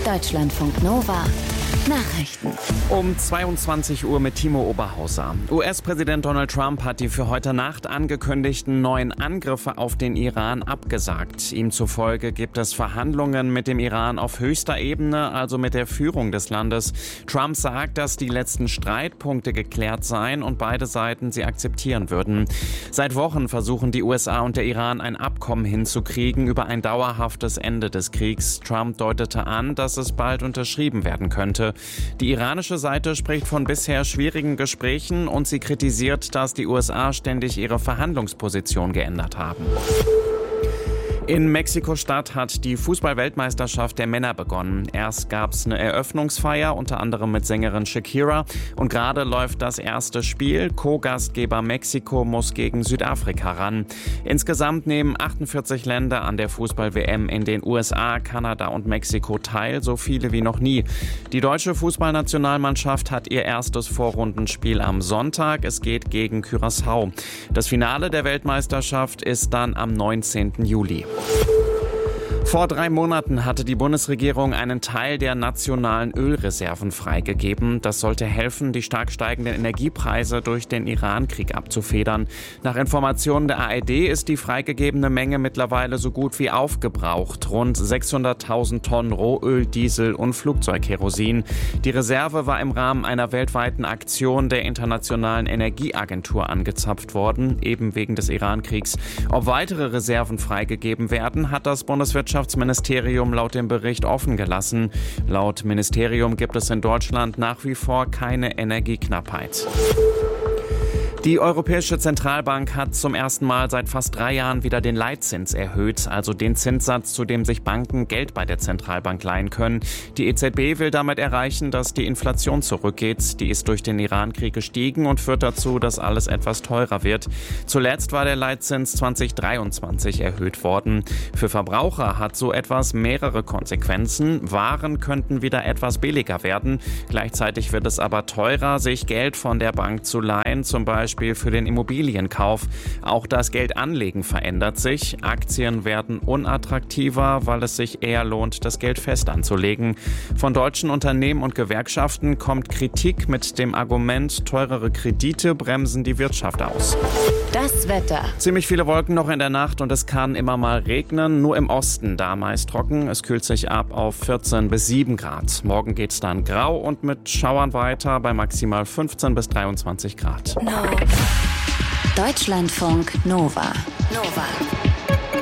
Deutschlandfunk Nova. Nachrichten. Um 22 Uhr mit Timo Oberhauser. US-Präsident Donald Trump hat die für heute Nacht angekündigten neuen Angriffe auf den Iran abgesagt. Ihm zufolge gibt es Verhandlungen mit dem Iran auf höchster Ebene, also mit der Führung des Landes. Trump sagt, dass die letzten Streitpunkte geklärt seien und beide Seiten sie akzeptieren würden. Seit Wochen versuchen die USA und der Iran ein Abkommen hinzukriegen über ein dauerhaftes Ende des Kriegs. Trump deutete an, dass es bald unterschrieben werden könnte. Die iranische Seite spricht von bisher schwierigen Gesprächen und sie kritisiert, dass die USA ständig ihre Verhandlungsposition geändert haben. In Mexiko-Stadt hat die Fußball-Weltmeisterschaft der Männer begonnen. Erst gab es eine Eröffnungsfeier, unter anderem mit Sängerin Shakira. Und gerade läuft das erste Spiel. Co-Gastgeber Mexiko muss gegen Südafrika ran. Insgesamt nehmen 48 Länder an der Fußball-WM in den USA, Kanada und Mexiko teil, so viele wie noch nie. Die deutsche Fußballnationalmannschaft hat ihr erstes Vorrundenspiel am Sonntag. Es geht gegen Curaçao. Das Finale der Weltmeisterschaft ist dann am 19. Juli. Vor 3 Monaten hatte die Bundesregierung einen Teil der nationalen Ölreserven freigegeben. Das sollte helfen, die stark steigenden Energiepreise durch den Iran-Krieg abzufedern. Nach Informationen der ARD ist die freigegebene Menge mittlerweile so gut wie aufgebraucht. Rund 600.000 Tonnen Rohöl, Diesel und Flugzeugkerosin. Die Reserve war im Rahmen einer weltweiten Aktion der Internationalen Energieagentur angezapft worden, eben wegen des Iran-Kriegs. Ob weitere Reserven freigegeben werden, hat das Bundeswirtschaftsministerium laut dem Bericht offen gelassen. Laut Ministerium gibt es in Deutschland nach wie vor keine Energieknappheit. Die Europäische Zentralbank hat zum ersten Mal seit fast 3 Jahren wieder den Leitzins erhöht, also den Zinssatz, zu dem sich Banken Geld bei der Zentralbank leihen können. Die EZB will damit erreichen, dass die Inflation zurückgeht. Die ist durch den Iran-Krieg gestiegen und führt dazu, dass alles etwas teurer wird. Zuletzt war der Leitzins 2023 erhöht worden. Für Verbraucher hat so etwas mehrere Konsequenzen. Waren könnten wieder etwas billiger werden. Gleichzeitig wird es aber teurer, sich Geld von der Bank zu leihen, zum Beispiel für den Immobilienkauf. Auch das Geldanlegen verändert sich. Aktien werden unattraktiver, weil es sich eher lohnt, das Geld fest anzulegen. Von deutschen Unternehmen und Gewerkschaften kommt Kritik mit dem Argument, teurere Kredite bremsen die Wirtschaft aus. Das Wetter. Ziemlich viele Wolken noch in der Nacht und es kann immer mal regnen. Nur im Osten da meist trocken. Es kühlt sich ab auf 14 bis 7 Grad. Morgen geht es dann grau und mit Schauern weiter bei maximal 15 bis 23 Grad. Deutschlandfunk Nova.